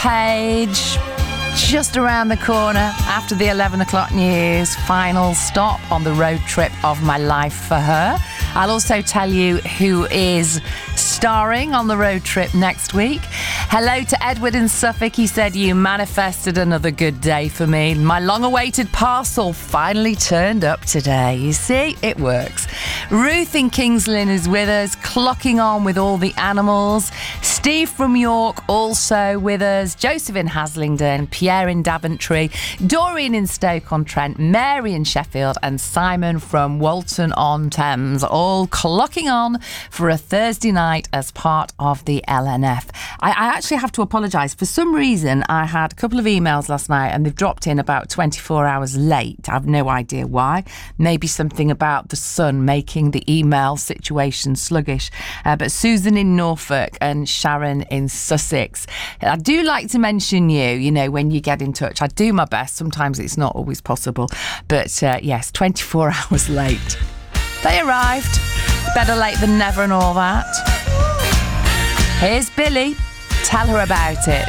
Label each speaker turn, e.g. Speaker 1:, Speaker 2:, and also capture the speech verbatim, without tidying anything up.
Speaker 1: Page, just around the corner after the eleven o'clock news. Final stop on the road trip of my life for her. I'll also tell you who is starring on the road trip next week. Hello to Edward in Suffolk. He said, you manifested another good day for me. My long-awaited parcel finally turned up today. You see, it works. Ruth in Kings Lynn is with us, clocking on with all the animals. Steve from York also with us. Joseph in Haslingden, Pierre in Daventry, Doreen in Stoke-on-Trent, Mary in Sheffield, and Simon from Walton-on-Thames, all clocking on for a Thursday night as part of the L N F. I, I actually have to apologise. For some reason, I had a couple of emails last night and they've dropped in about twenty-four hours late. I have no idea why. Maybe something about the sun making the email situation sluggish. Uh, but Susan in Norfolk and Sharon in Sussex. I do like to mention you, you know, when you get in touch. I do my best. Sometimes it's not always possible. But uh, yes, twenty-four hours late. They arrived. Better late than never and all that. Here's Billy. Tell her about it.